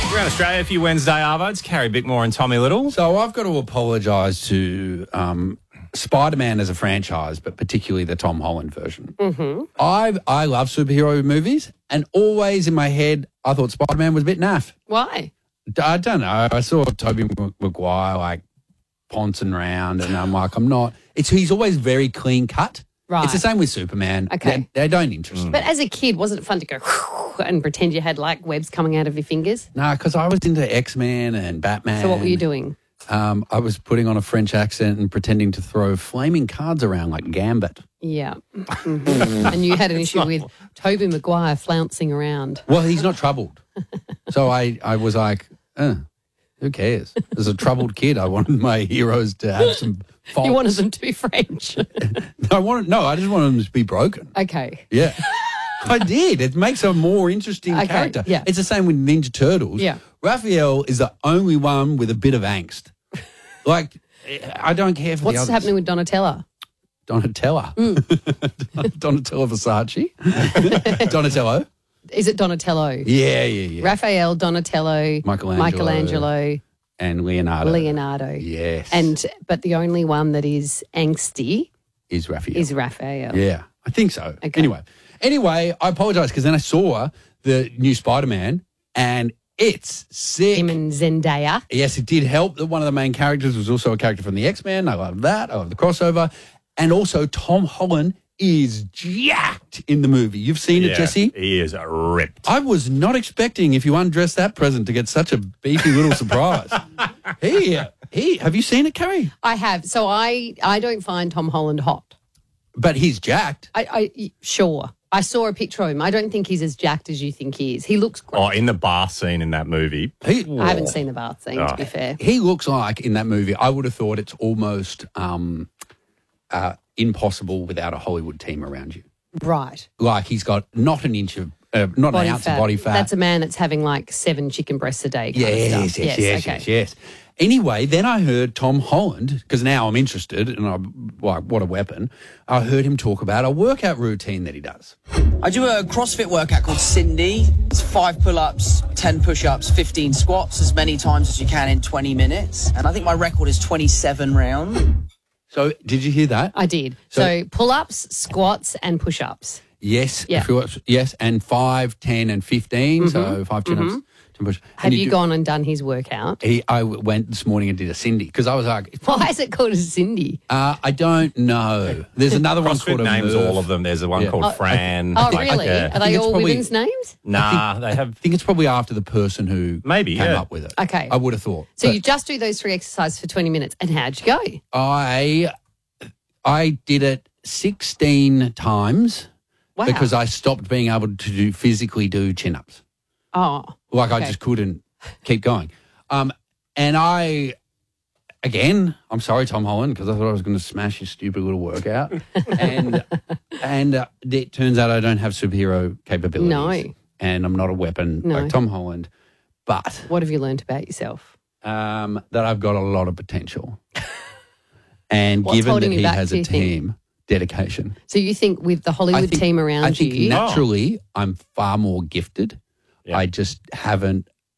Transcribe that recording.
Around Australia for your Wednesday, Arvo. It's Carrie Bickmore and Tommy Little. So I've got to apologise to Spider-Man as a franchise, but particularly the Tom Holland version. Mm-hmm. I love superhero movies, and always in my head I thought Spider-Man was a bit naff. Why? I don't know. I saw Tobey Maguire like poncing around, and I'm like, he's always very clean cut. Right. It's the same with Superman. Okay. They don't interest me. But as a kid, wasn't it fun to go and pretend you had like webs coming out of your fingers? No, because I was into X-Men and Batman. So what were you doing? I was putting on a French accent and pretending to throw flaming cards around like Gambit. Yeah. Mm-hmm. And you had an issue with Tobey Maguire flouncing around. Well, he's not troubled. So I was like, who cares? As a troubled kid, I wanted my heroes to have some faults. You wanted them to be French. I just wanted them to be broken. Okay. Yeah. I did. It makes a more interesting Okay, character. yeah. It's the same with Ninja Turtles. Yeah. Raphael is the only one with a bit of angst. Like, I don't care for the others. What's happening with Donatella? Donatella. Donatella Versace. Donatello. Is it Donatello? Yeah. Raphael, Donatello, Michelangelo, and Leonardo. Yes. But the only one that is angsty is Raphael. Yeah, I think so. Okay. Anyway, I apologise because then I saw the new Spider-Man and it's sick. him and Zendaya. Yes, it did help that one of the main characters was also a character from the X-Men. I love that. I love the crossover. And also Tom Holland is jacked in the movie. You've seen it, Jesse? He is ripped. I was not expecting, if you undress that present, to get such a beefy little surprise. Have you seen it, Carrie? I have. So I don't find Tom Holland hot. But he's jacked. Sure. I saw a picture of him. I don't think he's as jacked as you think he is. He looks great. Oh, in the bath scene in that movie. I haven't seen the bath scene, to be fair. He looks like, in that movie, I would have thought it's almost impossible without a Hollywood team around you. Right. Like he's got not an inch of, not an ounce of body fat. That's a man that's having like 7 chicken breasts a day. Yes. Anyway, then I heard Tom Holland, because now I'm interested, and what a weapon. I heard him talk about a workout routine that he does. I do a CrossFit workout called Cindy. It's 5 pull-ups, 10 push-ups, 15 squats, as many times as you can in 20 minutes. And I think my record is 27 rounds. So did you hear that? I did. So pull-ups, squats, and push-ups. Yes. Yeah. Yes, and 5, 10, and 15. So 5, 10, and 10 push. Have you gone and done his workout? I went this morning and did a Cindy because I was like, why is it called a Cindy? I don't know. There's another one called CrossFit names all of them. There's the one called Fran. Really? Are they all women's names? Nah, they have. I think it's probably after the person who came up with it. Okay. I would have thought. So you just do those 3 exercises for 20 minutes. And how'd you go? I did it 16 times because I stopped being able to physically do chin-ups. Oh. Like I just couldn't keep going. And I'm sorry, Tom Holland, because I thought I was going to smash your stupid little workout. and it turns out I don't have superhero capabilities. No. And I'm not a weapon like Tom Holland. But what have you learned about yourself? That I've got a lot of potential. And What's given that holding you he back, has do a you think? team, dedication. So you think with the Hollywood team around I think you... naturally I'm far more gifted. I just haven't